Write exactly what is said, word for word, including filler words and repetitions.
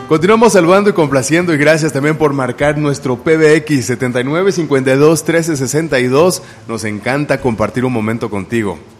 Continuamos saludando y complaciendo y gracias también por marcar nuestro P B X setenta y nueve cincuenta y dos trece sesenta y dos. Nos encanta compartir un momento contigo.